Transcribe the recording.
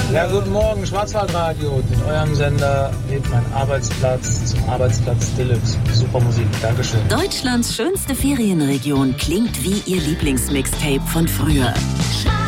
Ja, guten Morgen, Schwarzwaldradio. Mit eurem Sender wird mein Arbeitsplatz zum Arbeitsplatz Deluxe. Super Musik, Dankeschön. Deutschlands schönste Ferienregion klingt wie ihr Lieblingsmixtape von früher.